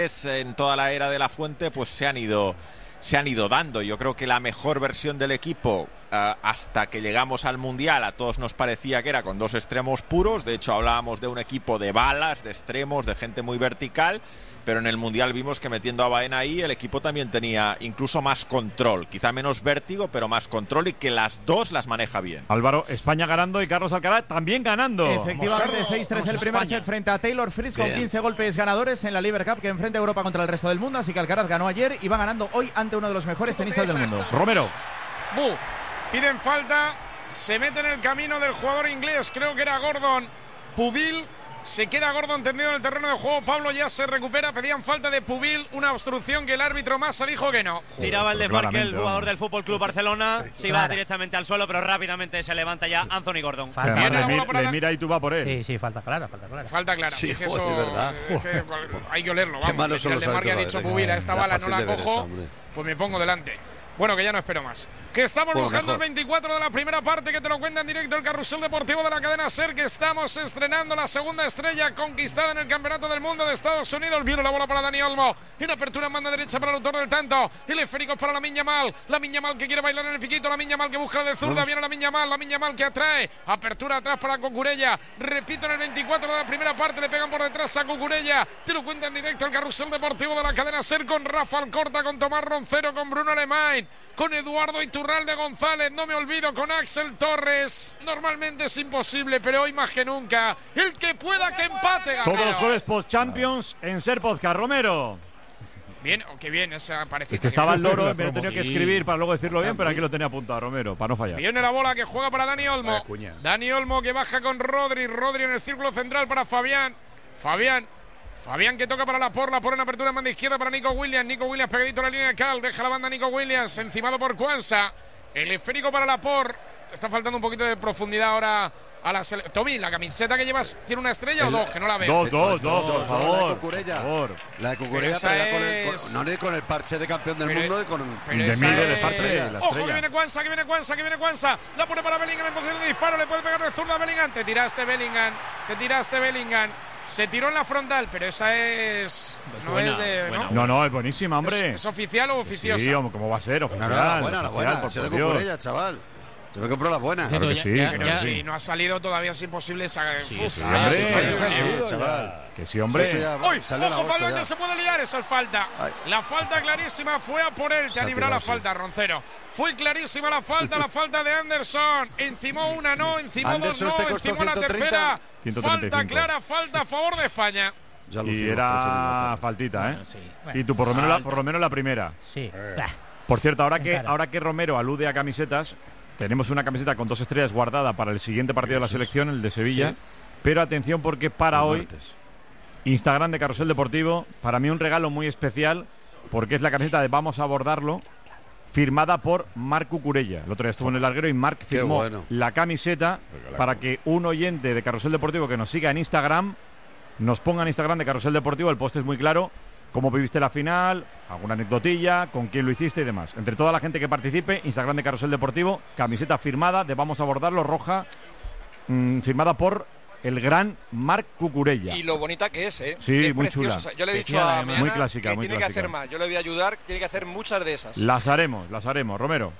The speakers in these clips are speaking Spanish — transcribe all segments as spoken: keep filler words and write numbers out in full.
en toda la era de la Fuente, pues se han ido se han ido dando. Yo creo que la mejor versión del equipo uh, hasta que llegamos al Mundial a todos nos parecía que era con dos extremos puros. De hecho hablábamos de un equipo de balas, de extremos, de gente muy vertical, pero en el Mundial vimos que metiendo a Baena ahí el equipo también tenía incluso más control, quizá menos vértigo, pero más control, y que las dos las maneja bien. Álvaro, España ganando y Carlos Alcaraz también ganando. Efectivamente, seis tres el primer set frente a Taylor Fritz con quince golpes ganadores en la Lever Cup que enfrenta a Europa contra el resto del mundo, así que Alcaraz ganó ayer y va ganando hoy ante uno de los mejores tenistas del mundo. Romero. Bu, piden falta, se mete en el camino del jugador inglés, creo que era Gordon Pubil. Se queda Gordon tendido en el terreno de juego. Pablo ya se recupera. Pedían falta de Pubil, una obstrucción que el árbitro Massa dijo que no. Tiraba el desmarque el jugador del Fútbol Club Barcelona. Se iba directamente al suelo, pero rápidamente se levanta ya Anthony Gordon. Falta, le, mir, le la... mira y tú va por él. Sí, sí, falta clara, falta clara. Falta clara. Sí, sí, joder, eso, verdad. Es que, hay que olerlo. Vamos, si el desmarque ha dicho Pubil, a esta bala no la cojo, pues me pongo delante. Bueno, que ya no espero más. Que estamos bueno, buscando mejor. El veinticuatro de la primera parte, que te lo cuenta en directo el Carrusel Deportivo de la cadena SER, que estamos estrenando la segunda estrella conquistada en el Campeonato del Mundo de Estados Unidos. Viene la bola para Dani Olmo, en apertura en banda derecha para el autor del tanto, el esférico es para la Miña Mal, la Miña Mal que quiere bailar en el piquito, la Miña Mal que busca de zurda, viene la Miña Mal, la Miña Mal que atrae, apertura atrás para Cucurella, repito en el veinticuatro de la primera parte, le pegan por detrás a Cucurella, te lo cuenta en directo el Carrusel Deportivo de la cadena SER, con Rafa Alcorta, con Tomás Roncero, con Bruno Alemán, con Eduardo Iturralde González, no me olvido, con Axel Torres. Normalmente es imposible, pero hoy más que nunca, el que pueda que empate, Gamero. Todos los jueves post-Champions en SER Podcast. Romero. Bien, o oh, qué bien, esa parece. Es que estaba el loro, me he tenido que escribir para luego decirlo bien, pero aquí lo tenía apuntado, Romero, para no fallar. Viene la bola que juega para Dani Olmo. Dani Olmo que baja con Rodri, Rodri en el círculo central para Fabián. Fabián. Fabián que toca para la por, la por en apertura en banda izquierda para Nico Williams. Nico Williams pegadito a la línea de Cal. Deja la banda Nico Williams, encimado por Cuanza. El esférico para la por. Está faltando un poquito de profundidad ahora a la selección. Tommy, ¿la camiseta que llevas tiene una estrella el, o dos? Que no la veo. Dos, dos, dos, por favor. La de Cucurella. La de Cucurella, pero pero con el, con, no ni con el parche de campeón del pero, mundo y con el de Milo de parche. Ojo que viene Cuanza, que viene Cuanza, que viene Cuanza. La pone para Bellingham en posición de disparo. Le puede pegar de zurda a Bellingham. Te tiraste, Bellingham. Te tiraste, Bellingham. Se tiró en la frontal, pero esa es. Pues no buena, es de. Buena, ¿no? no, no, es buenísima, hombre. ¿Es, es oficial o oficiosa? Sí, ¿cómo va a ser? Oficial. No, no, la buena, la buena. Por Se de Cucurella, chaval. Yo me compro la buena. Claro que sí. Pero ya, si no ha salido todavía, es imposible sacar. Sí, sí, hombre, sí, chaval. Que sí, hombre. Sí, ya, ¡Uy! Ojo, Fabián, que se puede liar. Eso es falta. Ay. La falta clarísima fue a por él. Te ha librado la falta, Roncero. Fue clarísima la falta, la falta de Anderson. Encimó una, no. Encimó dos, no. Encimó la tercera. Falta clara, falta a favor de España. Y era faltita, ¿eh? Bueno, sí. Bueno, y tú por lo menos la, por lo menos la primera. Sí. Eh. Por cierto, ahora que ahora que Romero alude a camisetas, tenemos una camiseta con dos estrellas guardada para el siguiente partido de la selección, el de Sevilla. Sí. Pero atención, porque para hoy Instagram de Carrusel Deportivo, para mí un regalo muy especial, porque es la camiseta de Vamos a abordarlo, firmada por Marc Cucurella. El otro día estuvo en el larguero y Marc firmó bueno. la camiseta para que un oyente de Carrusel Deportivo que nos siga en Instagram nos ponga en Instagram de Carrusel Deportivo. El post es muy claro, cómo viviste la final, alguna anecdotilla, con quién lo hiciste y demás. Entre toda la gente que participe, Instagram de Carrusel Deportivo, camiseta firmada de Vamos a abordarlo, roja, mmm, firmada por el gran Marc Cucurella. Y lo bonita que es, ¿eh? Sí, es muy preciosa. chula. O sea, yo le he dicho a mi muy clásica, que muy tiene clásica. que hacer más. Yo le voy a ayudar, tiene que hacer muchas de esas. Las haremos, las haremos, Romero.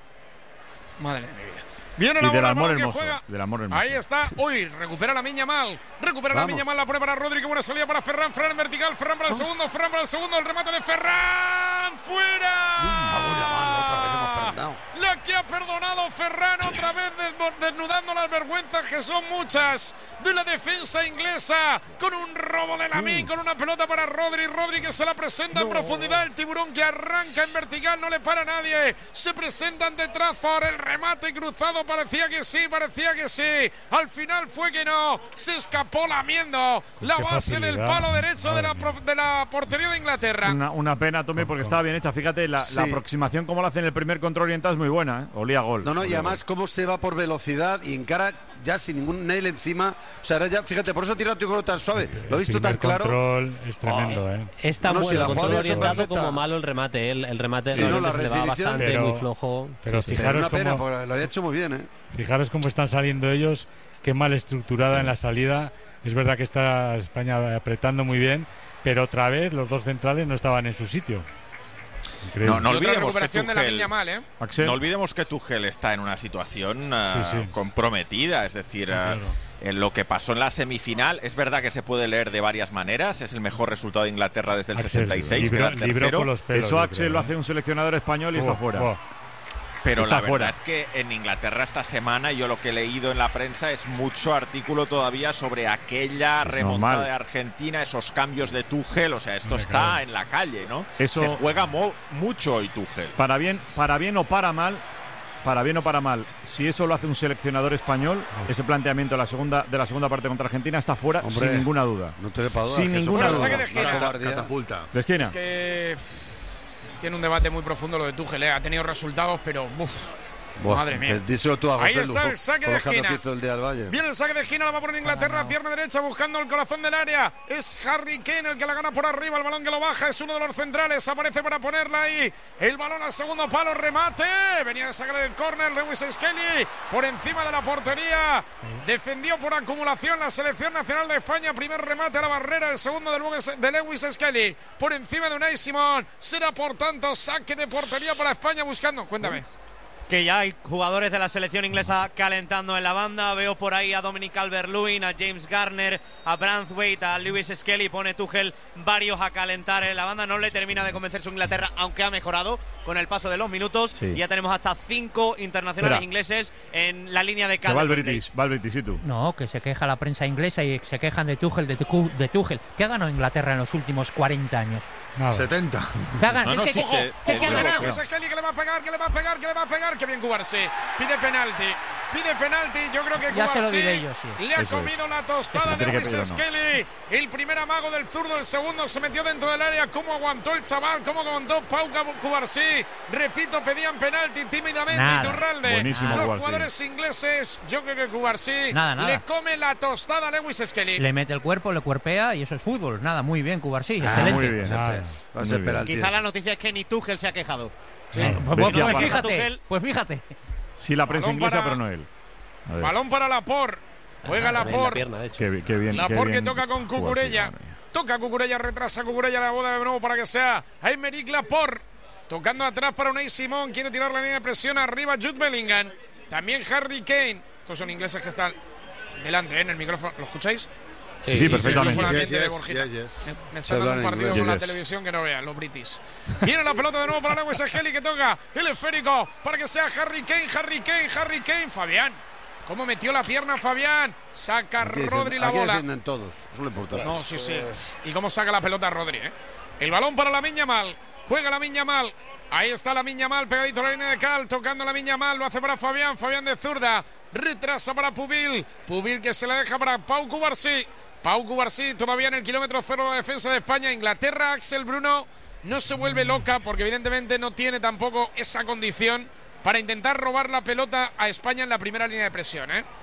Madre mía. Viene y la del bola, amor que hermoso, juega. del amor hermoso. Ahí está. Uy, recupera la Miña Mal. Recupera Vamos. la Miña Mal. La pone para Rodri. Qué buena salida para Ferran. Ferran en vertical. Ferran para el Vamos. segundo. Ferran para el segundo. El remate de Ferran. ¡Fuera! Uh, otra vez hemos perdonado. La que ha perdonado Ferran. Otra vez desnudando las vergüenzas, que son muchas, de la defensa inglesa. Con un robo de Lamine. Uh. Con una pelota para Rodri. Rodri que se la presenta no. en profundidad. El tiburón que arranca en vertical. No le para a nadie. Se presenta ante Trafford. El remate cruzado. Parecía que sí. Parecía que sí. Al final fue que no. Se escapó lamiendo la Qué base facilidad. del palo derecho de la, de la portería de Inglaterra. Una, una pena, Tommy, porque estaba bien hecha. Fíjate, la, sí. la aproximación como la hace en el primer control oriental es muy buena, ¿eh? Olía gol. No, no, Olía y además gol. cómo se va por velocidad y encara ya sin ningún nail encima. O sea, ahora ya, fíjate, por eso tira tu gol tan suave. Lo he visto tan claro. El control es tremendo, ¿eh? Es tan no, bueno si el control orientado perfecta. como malo el remate. El, el remate sí, no, no, la le va bastante, pero, muy flojo. Pero sí, fijaros una pena, cómo, porque lo había hecho muy bien, ¿eh? Fijaros cómo están saliendo ellos, qué mal estructurada en la salida. Es verdad que está España apretando muy bien, pero otra vez los dos centrales no estaban en su sitio. No, no, olvidemos que Tuchel, de la niña mal, ¿eh? no olvidemos que Tuchel está en una situación uh, sí, sí. comprometida, es decir, sí, claro. uh, en lo que pasó en la semifinal, es verdad que se puede leer de varias maneras, es el mejor resultado de Inglaterra desde el Axel, sesenta y seis, libro, libro con los pelos, eso Axel creo, lo hace un seleccionador español y oh, está fuera. Oh. Pero está la fuera. verdad es que en Inglaterra esta semana yo lo que he leído en la prensa es mucho artículo todavía sobre aquella es remontada normal. de Argentina, esos cambios de Tuchel, o sea, esto Me está claro. en la calle, ¿no? Eso, se juega mo mucho hoy Tuchel. Para bien, para bien o para mal, para bien o para mal, si eso lo hace un seleccionador español, oh. ese planteamiento de la segunda de la segunda parte contra Argentina está fuera. Hombre, sin ninguna duda. No te duda. Sin ninguna duda. De esquina. Catapulta. De esquina. Es que pff, tiene un debate muy profundo lo de Tuchel, ¿eh? Ha tenido resultados, pero uf. Buah, madre mía. Díselo tú a José Ahí está el saque de esquina. El Viene el saque de esquina, la va a poner Inglaterra, pierna derecha, buscando el corazón del área. Es Harry Kane el que la gana por arriba, el balón que lo baja, es uno de los centrales, aparece para ponerla ahí. El balón al segundo palo, remate. Venía de sacar el córner, Lewis Skelly por encima de la portería. Defendió por acumulación la selección nacional de España. Primer remate a la barrera, el segundo de Lewis Skelly por encima de Unai Simón. Será por tanto saque de portería para España buscando. Cuéntame. Que ya hay jugadores de la selección inglesa calentando en la banda. Veo por ahí a Dominic Calvert-Lewin, a James Garner, a Branthwaite, a Lewis Skelly. Pone Tuchel varios a calentar en la banda. No le termina de convencer su Inglaterra, aunque ha mejorado con el paso de los minutos. Sí. Y ya tenemos hasta cinco internacionales Espera. ingleses en la línea de calma. Va el British, va el British, ¿y tú? No, que se queja la prensa inglesa y se quejan de Tuchel, de, Tuchel, de Tuchel. ¿Qué ha ganado Inglaterra en los últimos cuarenta años? Nada. setenta. Cagan, no, no, es que, sí, que, que, que, que ha ganado. Es Skelly que le va a pegar, que le va a pegar, que le va a pegar. Que bien Cubarsí. Pide penalti. Pide penalti. Yo creo que Cubarsí sí. le ha Eso comido es. la tostada de Lewis Skelly. No. El primer amago del zurdo, el segundo se metió dentro del área. ¿Cómo aguantó el chaval? ¿Cómo aguantó Pau Cubarsí? Repito, pedían penalti tímidamente. Iturralde. Buenísimo, Los Cubarsí. jugadores ingleses, yo creo que Cubarsí nada, nada. le come la tostada a Lewis Skelly. Le mete el cuerpo, le cuerpea y eso es fútbol. Nada, muy bien, Cubarsí. Ah, excelente. muy bien. Nada. Va a ser penalti. Quizá la noticia es que ni Tuchel se ha quejado. Sí. Eh, pues, pues, pues, fíjate, Tuchel. pues fíjate. Sí, la prensa Balón inglesa, para, pero no él. Balón para Laporte. Juega ah, Laporte. La qué, qué bien. Laporte que toca con Cucurella. Toca Cucurella, retrasa Cucurella la boda de nuevo para que sea Aymeric Laporte. Tocando atrás para Unai Simón. Quiere tirar la línea de presión arriba Jude Bellingham. También Harry Kane. Estos son ingleses que están delante, ¿eh? En el micrófono. ¿Lo escucháis? Sí, sí, sí, perfectamente. Sí, yes, yes, yes, yes. Me, me están dando un partido con la televisión que no vean, los british. Viene la pelota de nuevo para Lewis Skelly que toca el esférico para que sea Harry Kane, Harry Kane, Harry Kane. Fabián, ¿cómo metió la pierna Fabián? Saca aquí Rodri la aquí bola. Defienden todos, eso le importa. No, sí, sí. Y cómo saca la pelota Rodri, ¿eh? El balón para Lamine Yamal. Juega Lamine Yamal. Ahí está Lamine Yamal pegadito a la línea de cal, tocando Lamine Yamal, lo hace para Fabián, Fabián de zurda. Retrasa para Pubil. Pubil que se la deja para Pau Cubarsí. Pau Cubarsí todavía en el kilómetro cero de la defensa de España. Inglaterra, Axel Bruno no se vuelve loca porque evidentemente no tiene tampoco esa condición para intentar robar la pelota a España en la primera línea de presión, ¿eh?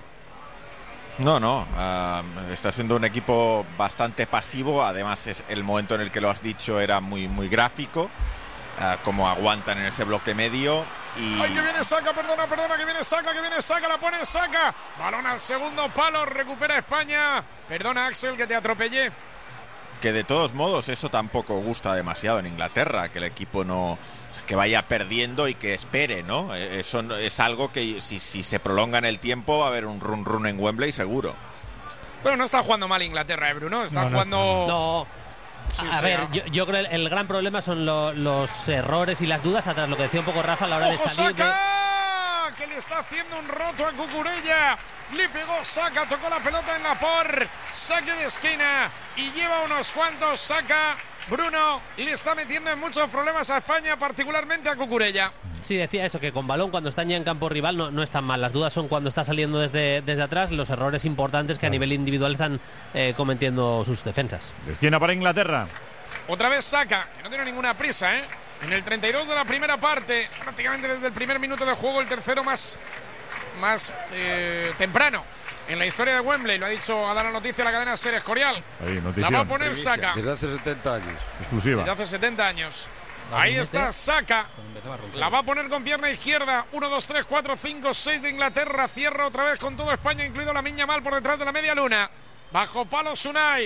No, no, uh, está siendo un equipo bastante pasivo. Además es el momento en el que lo has dicho era muy, muy gráfico. Uh, como aguantan en ese bloque medio y... ¡Ay, que viene Saca! Perdona, perdona, que viene Saca, que viene Saca, la pone Saca. Balón al segundo palo, recupera España. Perdona, Axel, que te atropellé. Que de todos modos eso tampoco gusta demasiado en Inglaterra, que el equipo no... que vaya perdiendo y que espere, ¿no? Eso es algo que si, si se prolonga en el tiempo va a haber un run run en Wembley seguro. Bueno, no está jugando mal Inglaterra, ¿eh, Bruno? Está no, jugando... No, sí, a sí, ver, yo, yo creo que el, el gran problema son lo, los errores y las dudas atrás, lo que decía un poco Rafa a la hora ¡Ojo, de salir Saca! De... Que le está haciendo un roto a Cucurella. Le pegó Saca, tocó la pelota en la por. Saque de esquina y lleva unos cuantos. Saca, Bruno, le está metiendo en muchos problemas a España, particularmente a Cucurella. Sí, decía eso, que con balón cuando están ya en campo rival no, no están mal. Las dudas son cuando está saliendo desde, desde atrás, los errores importantes que a nivel individual están eh, cometiendo sus defensas. Esquina para Inglaterra. Otra vez Saca, que no tiene ninguna prisa, ¿eh? En el treinta y dos de la primera parte, prácticamente desde el primer minuto de juego, el tercero más, más eh, temprano en la historia de Wembley. Lo ha dicho, ha dado la noticia a la cadena Ser Escorial. Ahí, la va a poner Saca. Desde hace setenta años. Exclusiva. Desde hace setenta años. Ahí está Saca. La va a poner con pierna izquierda. uno, dos, tres, cuatro, cinco, seis de Inglaterra. Cierra otra vez con todo España, incluido Lamine Yamal por detrás de la media luna. Bajo palo Unai.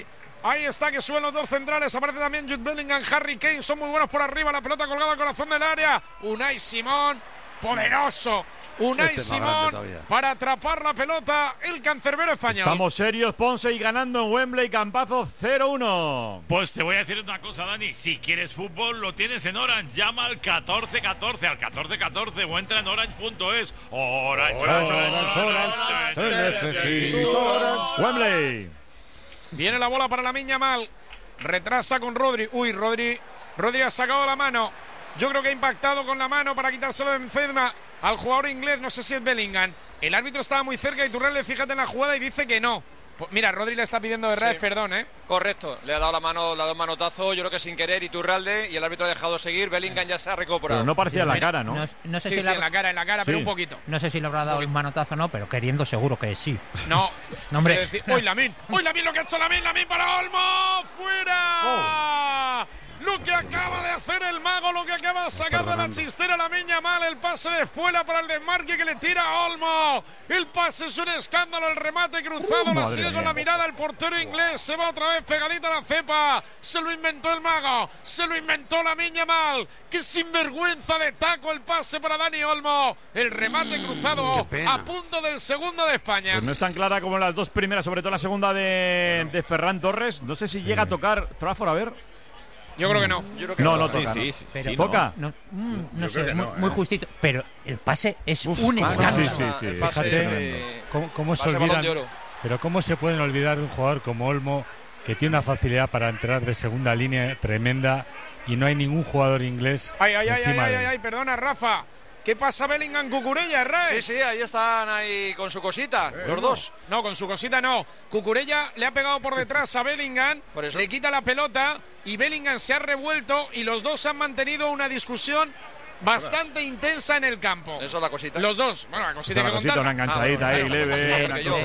Ahí está, que suben los dos centrales. Aparece también Jude Bellingham, Harry Kane. Son muy buenos por arriba. La pelota colgada al corazón del área. Unai Simón, poderoso. Unai este Simón para atrapar la pelota. El cancerbero español. Estamos serios, Ponce, y ganando en Wembley. Campazo cero uno. Pues te voy a decir una cosa, Dani. Si quieres fútbol, lo tienes en Orange. Llama al catorce catorce, al catorce catorce o entra en orange punto es. Orange, Orange, Orange, Orange, Orange, te necesito, Orange. Wembley. Viene la bola para Lamine Yamal. Retrasa con Rodri. Uy, Rodri. Rodri ha sacado la mano. Yo creo que ha impactado con la mano para quitárselo de encima al jugador inglés. No sé si es Bellingham. El árbitro estaba muy cerca y Iturralde, fíjate en la jugada y dice que no. Pues mira, Rodri le está pidiendo de Res, sí. Perdón, ¿eh? Correcto. Le ha dado la mano, le ha dado un manotazo, yo creo que sin querer, Iturralde, y el árbitro ha dejado seguir. Bellingham ya se ha recuperado. Pero no parecía en la cara, ¿no? No, no sé sí, si sí, la... en la cara, en la cara, sí. Pero un poquito. No sé si le habrá dado un manotazo o no, pero queriendo seguro que sí. No. No, hombre. Decir, ¡Uy, Lamine! ¡Uy, Lamine lo que ha hecho Lamine! ¡Lamine para Olmo! ¡Fuera! Oh. Lo que acaba de hacer el mago, lo que acaba de sacar de la chistera Lamine Yamal, el pase de espuela para el desmarque que le tira a Olmo. El pase es un escándalo, el remate cruzado, uh, la sigue mía. Con la mirada el portero inglés, se va otra vez pegadita a la cepa. Se lo inventó el mago, se lo inventó Lamine Yamal. ¡Qué sinvergüenza de taco el pase para Dani Olmo! El remate cruzado a punto del segundo de España. Pues no es tan clara como las dos primeras, sobre todo la segunda de, de Ferran Torres. No sé si sí. llega a tocar Trafford, a ver. Yo creo que no. Yo creo que no, no, no toca. Sí, sí, pero sí, toca. No, mm, no sé, muy, muy justito. Pero el pase es Uf, un escándalo. Sí, sí, sí. Fíjate de... cómo, cómo se olvidan. Pero cómo se pueden olvidar de un jugador como Olmo, que tiene una facilidad para entrar de segunda línea tremenda y no hay ningún jugador inglés. Ay, ay, ay, ay, de ay, ay, perdona, Rafa. ¿Qué pasa Bellingham, Cucurella, Ray? Sí, sí, ahí están ahí con su cosita, eh, los dos. No, con su cosita no. Cucurella le ha pegado por detrás a Bellingham, por eso. Le quita la pelota y Bellingham se ha revuelto y los dos han mantenido una discusión bastante Hola. intensa en el campo. Eso es la cosita. Los dos. Bueno, la cosita, la cosita, una enganchadita ah, ahí, bueno, leve, una cosa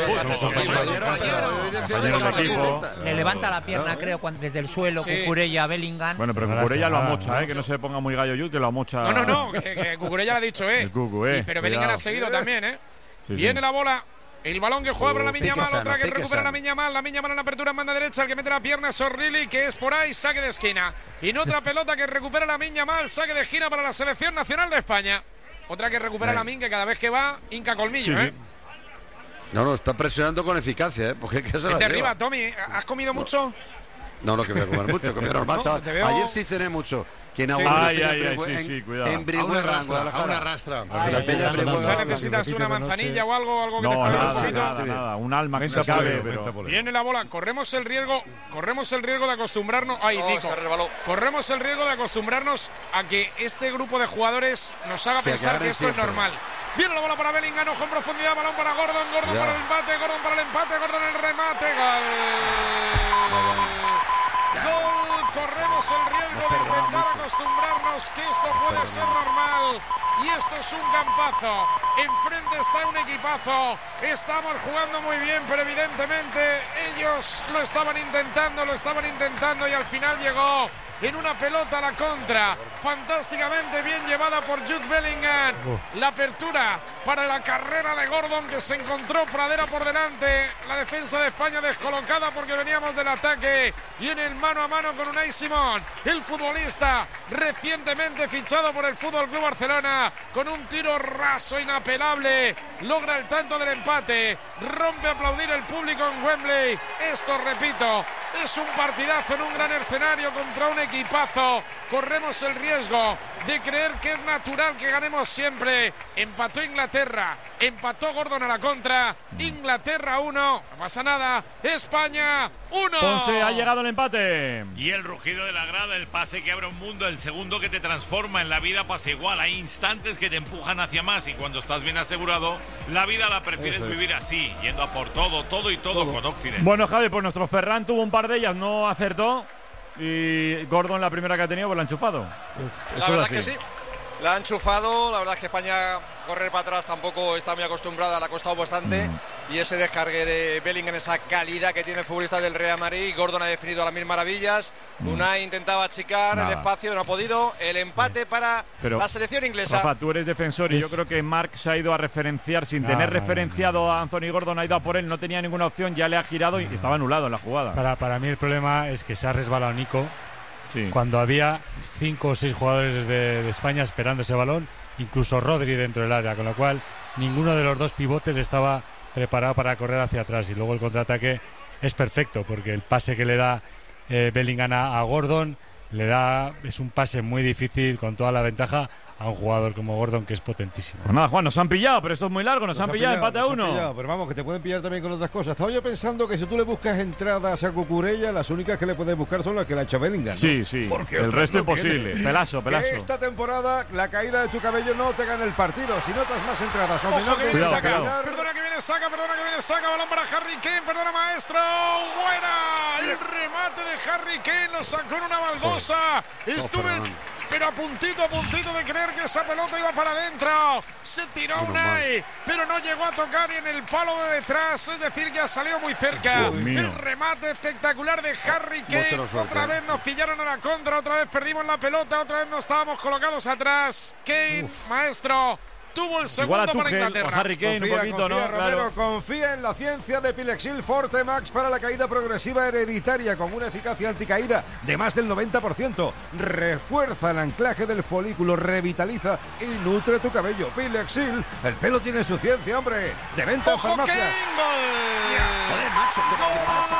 ahí. Le levanta la pierna, creo, cuando, desde el suelo, sí. Cucurella a Bellingham. Bueno, pero Cucurella lo amocha, eh, que no se ponga muy gallo, que lo amocha. No, no, no, que, que Cucurella lo ha dicho, eh. Cucu, eh. Y, pero Bellingham ha seguido también, eh. Sí, Viene sí. la bola. El balón que juega para Lamine Yamal, otra que recupera Lamine Yamal, Lamine Yamal en la apertura en banda derecha, el que mete la pierna es Orrili, que es por ahí, saque de esquina. Y en otra pelota que recupera Lamine Yamal, saque de esquina para la selección nacional de España. Otra que recupera Lamine, que cada vez que va, hinca colmillo, ¿eh? No, no, está presionando con eficacia, ¿eh? Porque que se la Vete arriba, Tommy, ¿has comido mucho? No, no, que voy a comer mucho, comí normal, no, chaval. Veo... Ayer sí cené mucho. ¿Quién ha sí, ay, ay, ay, sí, sí, cuidado. En Brihuega, en Guadalajara. Una rastra. ¿Necesitas una manzanilla o algo? algo que no, te nada, nada, nada, un alma que se cabe, pero... Viene la bola, corremos el riesgo, corremos el riesgo de acostumbrarnos... Ay, no, Nico, corremos el riesgo de acostumbrarnos a que este grupo de jugadores nos haga sí, pensar que esto siempre. es normal. Viene la bola para Bellingham, ojo en profundidad, balón para Gordon, Gordon ya. para el empate, Gordon para el empate, Gordon el remate, gol. Gol, corremos el riesgo de intentar acostumbrarnos que esto puede ser normal. Y esto es un campazo. Enfrente está un equipazo. Estamos jugando muy bien, pero evidentemente ellos lo estaban intentando, lo estaban intentando y al final llegó en una pelota a la contra, fantásticamente bien llevada por Jude Bellingham. Uh. La apertura para la carrera de Gordon, que se encontró Pradera por delante. La defensa de España descolocada porque veníamos del ataque. Y en el mano a mano con Unai Simón, el futbolista recientemente fichado por el Fútbol Club Barcelona, con un tiro raso inapelable, logra el tanto del empate. Rompe a aplaudir el público en Wembley. Esto, repito, es un partidazo en un gran escenario contra un equipazo. Corremos el riesgo de creer que es natural que ganemos siempre. Empató Inglaterra, empató Gordon a la contra. Inglaterra uno, no pasa nada. España uno. Ponce, ha llegado el empate. Y el rugido de la grada, el pase que abre un mundo, el segundo que te transforma. En la vida pasa igual, hay instantes que te empujan hacia más y cuando estás bien asegurado, la vida la prefieres Eso vivir es. así, yendo a por todo, todo y todo, todo. con Occidente. Bueno, Javi, pues nuestro Ferran tuvo un par de ellas, no acertó. Y Gordon, la primera que ha tenido, pues la ha enchufado. Pues, la verdad es que sí, la ha enchufado. La verdad es que España correr para atrás tampoco está muy acostumbrada, le ha costado bastante. Mm. y ese descargue de Bellingham, esa calidad que tiene el futbolista del Real Madrid. Gordon ha definido a las mil maravillas. Mm. Unai intentaba achicar Nada. el espacio, no ha podido. El empate sí. para Pero, la selección inglesa. Rafa, tú eres defensor y es... yo creo que Mark se ha ido a referenciar sin no, tener no, referenciado no, no. a Anthony Gordon, ha ido a por él, no tenía ninguna opción, ya le ha girado y estaba anulado en la jugada. Para, para mí el problema es que se ha resbalado Nico sí. cuando había cinco o seis jugadores de, de España esperando ese balón, incluso Rodri dentro del área, con lo cual ninguno de los dos pivotes estaba preparado para correr hacia atrás, y luego el contraataque es perfecto porque el pase que le da eh, Bellingham a, a Gordon le da, es un pase muy difícil con toda la ventaja a un jugador como Gordon, que es potentísimo. Pues nada, Juan, nos han pillado, pero esto es muy largo, nos, nos han pillado, pillado empate a uno. Pillado, pero vamos, que te pueden pillar también con otras cosas. Estaba yo pensando que si tú le buscas entradas a Cucurella, las únicas que le puedes buscar son las que le ha hecho Bellingham, ¿no? Sí, sí, porque el resto imposible. Tiene. Pelazo, pelazo. Que esta temporada la caída de tu cabello no te gana el partido. Si notas más entradas, Ojo, menor que viene cuidado, saca. Cuidado. Perdona que viene saca, perdona que viene saca, balón para Harry Kane, perdona maestro. Buena, el remate de Harry Kane lo sacó en una baldosa. Estuve, pero a puntito, a puntito de creer que esa pelota iba para adentro. Se tiró Unai, pero no llegó a tocar y en el palo de detrás, es decir, que ha salido muy cerca. El remate espectacular de Harry Kane. Otra vez nos pillaron a la contra, otra vez perdimos la pelota, otra vez nos estábamos colocados atrás. Kane, Uf. maestro, tuvo el segundo para Inglaterra. Harry Kane, confía, un poquito, confía, ¿no? Romero, claro. confía en la ciencia de Pilexil Forte Max para la caída progresiva hereditaria con una eficacia anticaída de más del noventa por ciento. Refuerza el anclaje del folículo, revitaliza y nutre tu cabello. Pilexil, el pelo tiene su ciencia, hombre. De venta en farmacias. Joder, macho, ¿qué pasa?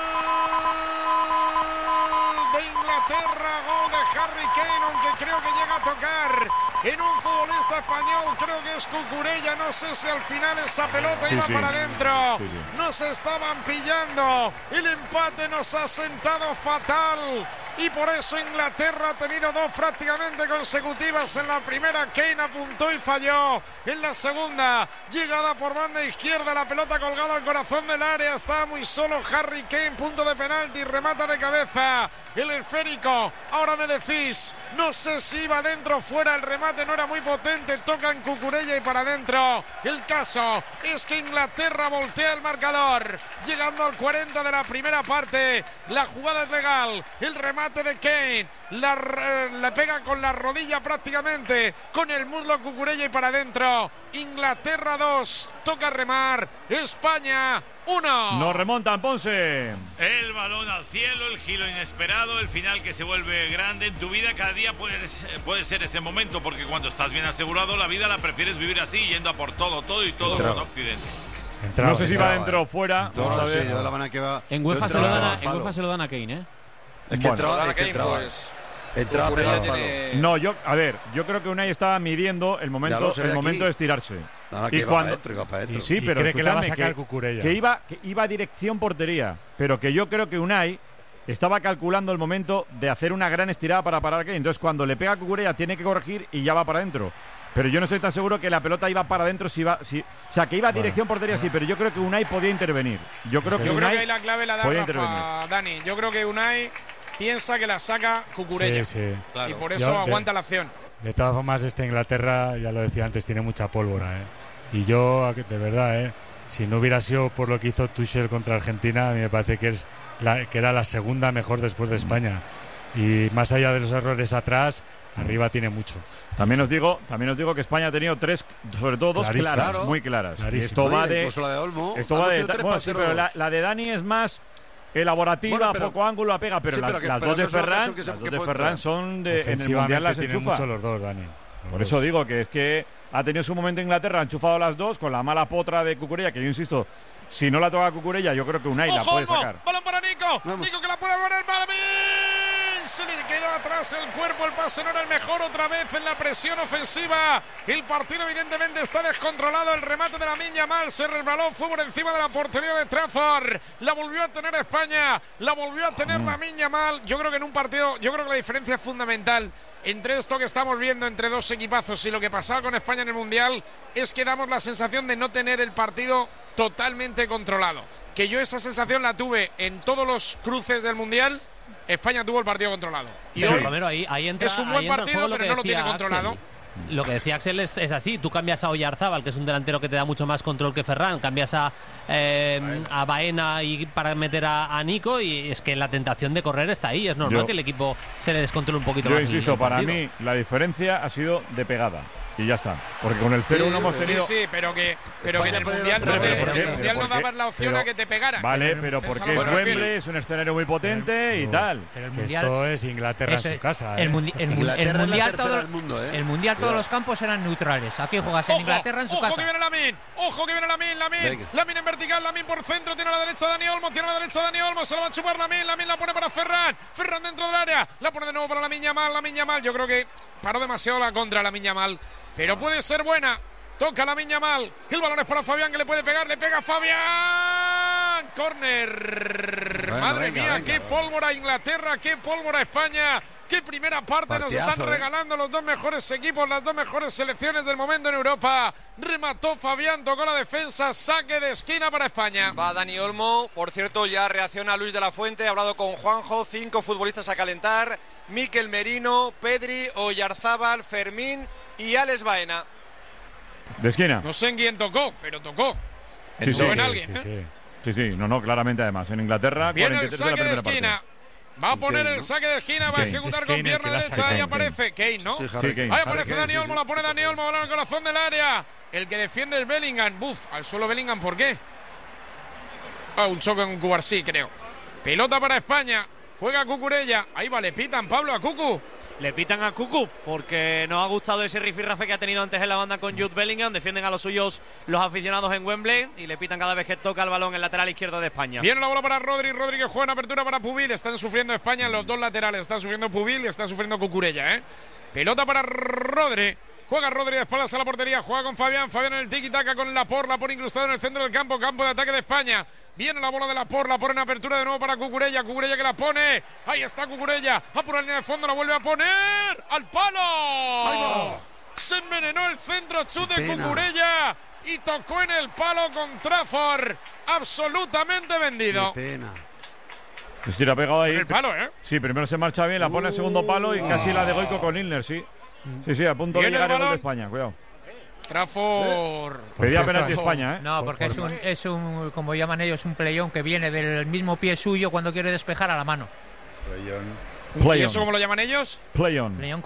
De Inglaterra, gol de Harry Kane, aunque creo que llega a tocar en un futbolista español, creo que es Cucurella, no sé si al final esa pelota sí, iba sí. para adentro, sí, sí. nos estaban pillando, el empate nos ha sentado fatal y por eso Inglaterra ha tenido dos prácticamente consecutivas. En la primera Kane apuntó y falló, en la segunda llegada por banda izquierda, la pelota colgada al corazón del área, estaba muy solo Harry Kane, punto de penalti, remata de cabeza, el esférico, ahora me decís, no sé si iba dentro o fuera, el remate no era muy potente, toca en Cucurella y para adentro. El caso es que Inglaterra voltea el marcador, llegando al cuarenta de la primera parte, la jugada es legal, el remate de Kane, la, la pega con la rodilla prácticamente, con el muslo Cucurella y para adentro. Inglaterra dos, toca remar, España uno. Nos remontan, Ponce. El balón al cielo, el giro inesperado, el final que se vuelve grande en tu vida. Cada día puede, puede ser ese momento, porque cuando estás bien asegurado, la vida la prefieres vivir así, yendo a por todo, todo y todo con Occidente. Entraba, no sé si va dentro o fuera. No, no sé, yo de la manera que va. En UEFA se lo dan a, en UEFA se lo dan a Kane, ¿eh? Es que bueno, entraba, es que entraba. Pues, entraba tiene... No, yo, a ver, yo creo que Unai estaba midiendo el momento, el momento de estirarse. Nada, que y iba cuando para adentro, iba y sí, pero cree que la va a sacar que, Cucurella. Que iba, que iba dirección portería, pero que yo creo que Unai estaba calculando el momento de hacer una gran estirada para parar a Kane. Entonces, cuando le pega a Cucurella, tiene que corregir y ya va para adentro. Pero yo no estoy tan seguro que la pelota iba para adentro, si va, si, o sea, que iba a dirección bueno, portería, sí, pero yo creo que Unai podía intervenir. Yo creo que yo Unai creo que ahí la clave la da Rafa, Dani. Yo creo que Unai piensa que la saca Cucurella. Sí, sí. Claro. Y por eso yo, aguanta de, la acción. De todas formas, esta Inglaterra, ya lo decía antes, tiene mucha pólvora, ¿eh? Y yo, de verdad, ¿eh? Si no hubiera sido por lo que hizo Tuchel contra Argentina, a mí me parece que es la, que era la segunda mejor después de España. Y más allá de los errores atrás, arriba tiene mucho. También os digo, también os digo que España ha tenido tres, sobre todo dos claras, claro. muy claras. Y esto va de, la de Olmo, esto va de, bueno, sí, pero la, la de Dani es más elaborativa, bueno, pero, poco ángulo, pega, pero, sí, pero las, que, las pero dos de Ferran, las dos de Ferran son de en el mundial las enchufa. Mucho los dos, Dani. Por dos. Eso digo que es que ha tenido su momento Inglaterra, ha enchufado las dos con la mala potra de Cucurella, que yo insisto, si no la toca Cucurella, yo creo que Unai la puede sacar. Balón para Nico, Vamos. Nico que la puede poner para mí. Se le quedó atrás el cuerpo, el pase no era el mejor, otra vez en la presión ofensiva. El partido evidentemente está descontrolado, el remate de Lamine Yamal se resbaló, fue por encima de la portería de Trafford. La volvió a tener España, la volvió a tener mm. Lamine Yamal. Yo creo que en un partido, yo creo que la diferencia es fundamental entre esto que estamos viendo entre dos equipazos y lo que pasaba con España en el Mundial es que damos la sensación de no tener el partido totalmente controlado. Que yo esa sensación la tuve en todos los cruces del Mundial. España tuvo el partido controlado. Y pero, hoy Romero, ahí, ahí entra, es un buen partido, pero no lo tiene controlado. Lo que decía Axel es, es así. Tú cambias a Oyarzábal, que es un delantero que te da mucho más control que Ferran, cambias a, eh, a Baena y para meter a, a Nico, y es que la tentación de correr está ahí. Es normal yo, que el equipo se le descontrole un poquito yo más. Yo insisto, para mí la diferencia ha sido de pegada. Y ya está, porque con el cero uno sí, hemos tenido. Sí, sí, pero que, pero que en el mundial no, te, el mundial no dabas la opción pero, a que te pegara. Vale, pero porque es Wembley, es un escenario muy potente pero, y tal. Pero el mundial, esto es Inglaterra en su casa. El, ¿eh? mundi el, el mundial, todo, el, mundo, ¿eh? el mundial todos los campos eran neutrales. Aquí juegas en ojo, Inglaterra en su ojo casa. Ojo que viene Lamin, ojo que viene Lamin, Lamin, Lamin en vertical, Lamin por centro, tiene a la derecha Dani Olmo, tiene a la derecha Dani Olmo, se lo va a chupar Lamin, Lamin la pone para Ferran, Ferran dentro del área, la pone de nuevo para Lamine Yamal, Lamine Yamal, yo creo que paró demasiado la contra Lamine Yamal. Pero puede ser buena. Toca Lamine Yamal. El balón es para Fabián, que le puede pegar. Le pega Fabián. Córner. Bueno, Madre venga, mía, venga, qué venga. pólvora Inglaterra, qué pólvora España. Qué primera parte Partiazo, nos están regalando eh. los dos mejores equipos, las dos mejores selecciones del momento en Europa. Remató Fabián, tocó la defensa, saque de esquina para España. Va Dani Olmo, por cierto ya reacciona Luis de la Fuente, ha hablado con Juanjo, cinco futbolistas a calentar. Mikel Merino, Pedri, Oyarzábal, Fermín y Alex Baena. De esquina. No sé en quién tocó, pero tocó. Sí, sí, en sí, alguien, sí, ¿eh? sí, sí, no, no, claramente además. En Inglaterra, viene el saque de, de esquina. Parte. Va a poner el saque de esquina, va a ejecutar con pierna derecha. Ahí aparece Kane, ¿no? Sí, Kane. Ahí aparece Dani Olmo, la pone Dani Olmo, balón al corazón del área. El que defiende es Bellingham. Buf, al suelo Bellingham, ¿por qué? Ah, un choque en Cubarsí, creo. Pelota para España. Juega Cucurella. Ahí va, le pitan, Pablo, a Cucu. Le pitan a Cucu porque no ha gustado ese rifirrafe que ha tenido antes en la banda con Jude Bellingham. Defienden a los suyos los aficionados en Wembley y le pitan cada vez que toca el balón el lateral izquierdo de España. Viene la bola para Rodri, Rodri que juega en apertura para Pubil. Están sufriendo España en los dos laterales. Está sufriendo Pubil y está sufriendo Cucurella, ¿eh? Pelota para Rodri. Juega Rodri de espaldas a la portería. Juega con Fabián. Fabián en el tiki-taka con Laporte. Laporte incrustado en el centro del campo. Campo de ataque de España. Viene la bola de Laporte. Laporte en apertura de nuevo para Cucurella. Cucurella que la pone. Ahí está Cucurella. A por la línea de fondo. La vuelve a poner. ¡Al palo! Se envenenó el centro. Chute de Cucurella. Y tocó en el palo con Trafford. Absolutamente vendido. Qué pena. Pues sí, la ha pegado ahí. El palo, ¿eh? Sí, primero se marcha bien. La pone al segundo palo y uh, casi la de Goico con Ilner, sí. Sí, sí, a punto de llegar el gol de España, cuidado. Trafford. Pedía penalti España, ¿eh? No, porque es un, es un, como llaman ellos, un playón que viene del mismo pie suyo cuando quiere despejar a la mano. Play-on. ¿Y eso cómo lo llaman ellos? Play-on. Play-on.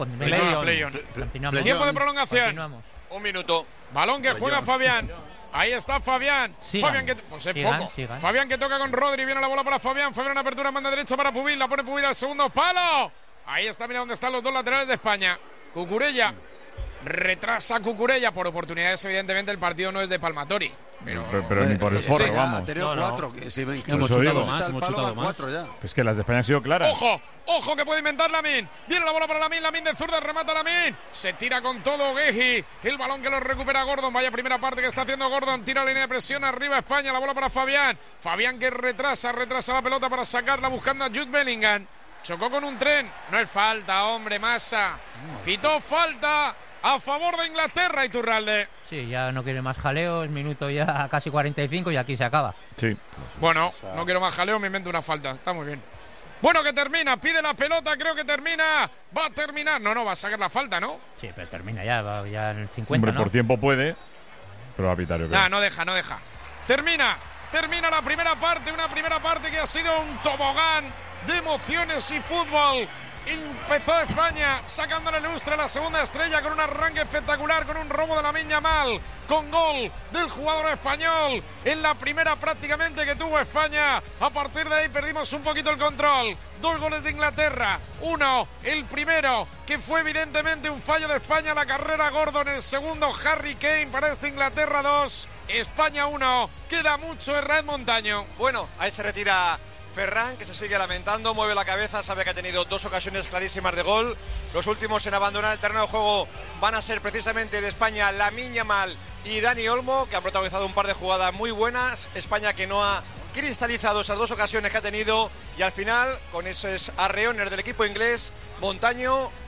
Play Tiempo de prolongación. Un minuto. Balón que juega Fabián. Ahí está Fabián. Sigan. Fabián que pues es sigan, poco. Sigan. Fabián que toca con Rodri. Viene la bola para Fabián. Fabián en apertura, manda derecha para Pubil. La pone Pubil al segundo palo. Ahí está, mira dónde están los dos laterales de España. Cucurella. Retrasa Cucurella por oportunidades. Evidentemente el partido no es de Palmatori. Pero, pero, pero ni por el forro, sí, vamos. Ha tenido no, cuatro. Que si ven que hemos chutado más, hemos chutado más. Cuatro ya. Es que las de España han sido claras. Ojo, ojo que puede inventar Lamin. Viene la bola para Lamin, Lamin de zurda, remata Lamin. Se tira con todo Guehi. El balón que lo recupera Gordon. Vaya primera parte que está haciendo Gordon. Tira la línea de presión arriba España. La bola para Fabián. Fabián que retrasa, retrasa la pelota para sacarla buscando a Jude Bellingham. Chocó con un tren. No es falta, hombre, Massa. Pitó falta a favor de Inglaterra, Iturralde. Sí, ya no quiere más jaleo, es minuto ya casi cuarenta y cinco y aquí se acaba. Sí. Bueno, no quiero más jaleo, me invento una falta, está muy bien. Bueno, que termina, pide la pelota, creo que termina, va a terminar. No, no, va a sacar la falta, ¿no? Sí, pero termina ya, va ya en el cincuenta, Hombre, ¿no? por tiempo puede, pero va a pitar, yo creo. Nah, no deja, no deja. Termina, termina la primera parte, una primera parte que ha sido un tobogán de emociones y fútbol. Empezó España sacándole lustre a la segunda estrella con un arranque espectacular, con un robo de Lamine Yamal, con gol del jugador español en la primera prácticamente que tuvo España. A partir de ahí perdimos un poquito el control. Dos goles de Inglaterra, uno, el primero que fue evidentemente un fallo de España, la carrera Gordon, el segundo Harry Kane para este Inglaterra dos, España uno. Queda mucho en Red Montaño. Bueno, ahí se retira Ferran, que se sigue lamentando, mueve la cabeza, sabe que ha tenido dos ocasiones clarísimas de gol. Los últimos en abandonar el terreno de juego van a ser precisamente de España Lamine Yamal y Dani Olmo, que han protagonizado un par de jugadas muy buenas. España que no ha cristalizado esas dos ocasiones que ha tenido y al final, con esos arreones del equipo inglés, Montaño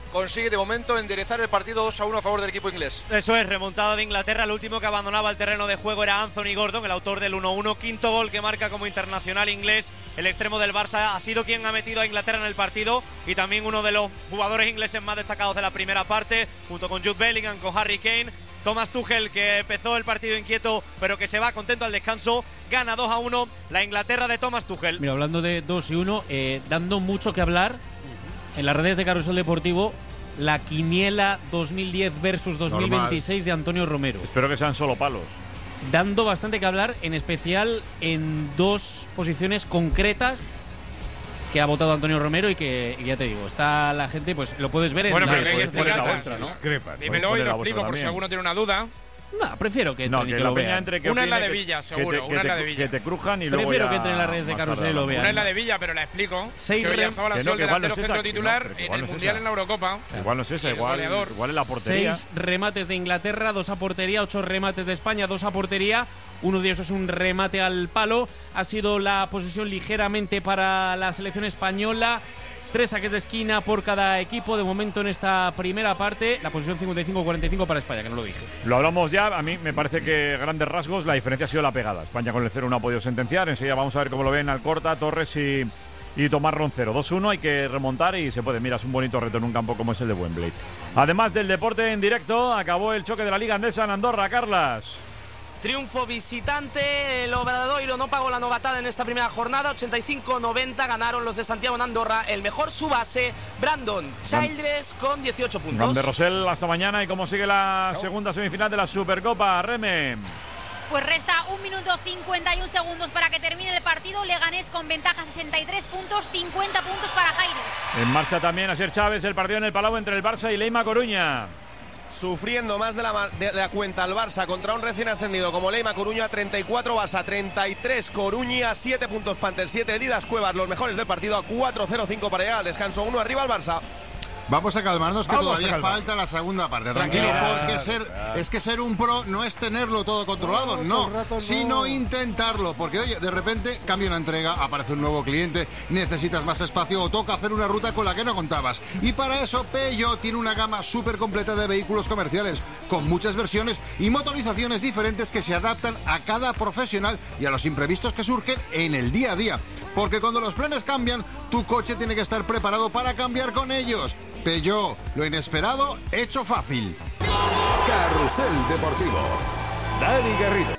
consigue de momento enderezar el partido dos a uno a favor del equipo inglés. Eso es, remontada de Inglaterra. El último que abandonaba el terreno de juego era Anthony Gordon, el autor del uno uno. Quinto gol que marca como internacional inglés. El extremo del Barça ha sido quien ha metido a Inglaterra en el partido y también uno de los jugadores ingleses más destacados de la primera parte, junto con Jude Bellingham, con Harry Kane. Thomas Tuchel, que empezó el partido inquieto pero que se va contento al descanso, gana dos a uno la Inglaterra de Thomas Tuchel. Mira, hablando de dos y uno, eh, dando mucho que hablar en las redes de Carrusel Deportivo, la quiniela dos mil diez versus dos mil veintiséis Normal. De Antonio Romero. Espero que sean solo palos. Dando bastante que hablar, en especial en dos posiciones concretas que ha votado Antonio Romero y que, y ya te digo, está la gente, pues lo puedes ver bueno, en pero la, hay que explicar, vuestra, ¿no? Dímelo y lo explico por si alguno tiene una duda. No, prefiero que, no, entre, que, que la lo peña vean. entre que una es la de que, Villa, seguro. Que te, una es la te, de Villa. Que te crujan y luego Prefiero ya que entre en las redes de Carrusel y lo vean. Una es la de Villa, pero la explico. Seis que Oyarzabal ha sido el delantero centro titular en el Mundial en la Eurocopa. Igual no es esa, igual, igual en la portería. Seis remates de Inglaterra, dos a portería, ocho remates de España, dos a portería. Uno de esos es un remate al palo. Ha sido la posesión ligeramente para la selección española. Tres saques de esquina por cada equipo de momento en esta primera parte. La posición cincuenta y cinco cuarenta y cinco para España, que no lo dije. Lo hablamos ya. A mí me parece que grandes rasgos la diferencia ha sido la pegada. España con el cero no ha podido sentenciar. Enseguida vamos a ver cómo lo ven Alcorta, Torres y, y Tomás Roncero. dos uno, hay que remontar y se puede. Mira, es un bonito reto en un campo como es el de Wembley. Además del deporte en directo, acabó el choque de la Liga Andesa en Andorra. Carlas. Triunfo visitante, el Obradoiro no pagó la novatada en esta primera jornada, ochenta y cinco noventa ganaron los de Santiago en Andorra. El mejor su base, Brandon Childress, con dieciocho puntos. Grande Rosell, hasta mañana. ¿Y cómo sigue la segunda semifinal de la Supercopa? Reme. Pues resta un minuto cincuenta y un segundos para que termine el partido. Leganés con ventaja, sesenta y tres puntos, cincuenta puntos para Jaires. En marcha también Asier Chávez, el partido en el Palau entre el Barça y Leima Coruña. Sufriendo más de la, de la cuenta el Barça contra un recién ascendido como Leima Coruña. Treinta y cuatro Barça, treinta y tres Coruña, siete puntos Panter, siete Didas Cuevas, los mejores del partido, a cuatro cero cinco para llegar al descanso. Uno arriba el Barça. Vamos a calmarnos, que Vamos todavía calmar. falta la segunda parte. Tranquilo, porque ser, es que ser un pro no es tenerlo todo controlado, no, no sino intentarlo. Porque, oye, de repente cambia una entrega, aparece un nuevo cliente, necesitas más espacio o toca hacer una ruta con la que no contabas. Y para eso, Peugeot tiene una gama súper completa de vehículos comerciales, con muchas versiones y motorizaciones diferentes que se adaptan a cada profesional y a los imprevistos que surgen en el día a día. Porque cuando los planes cambian, tu coche tiene que estar preparado para cambiar con ellos. Peugeot, lo inesperado, hecho fácil. Carrusel Deportivo. Dani Garrido.